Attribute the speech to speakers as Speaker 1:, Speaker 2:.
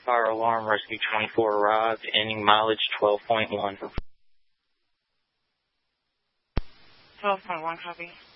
Speaker 1: Fire alarm, rescue 24 arrived, ending mileage 12.1.
Speaker 2: 12.1, copy.